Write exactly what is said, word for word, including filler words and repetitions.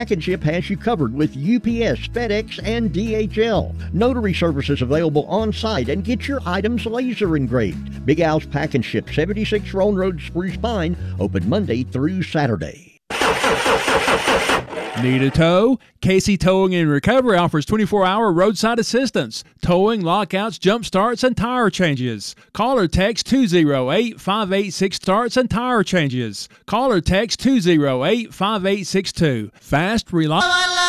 Pack and Ship has you covered with U P S, FedEx, and D H L. Notary services available on site, and get your items laser engraved. Big Al's Pack and Ship, seventy-six Roan Road, Spruce Pine, open Monday through Saturday. Need a tow? Casey Towing and Recovery offers twenty-four hour roadside assistance, towing, lockouts, jump starts, and tire changes. Call or text two oh eight, five eight six, starts and tire changes. Call or text two oh eight, five eight six two. Fast, reliable.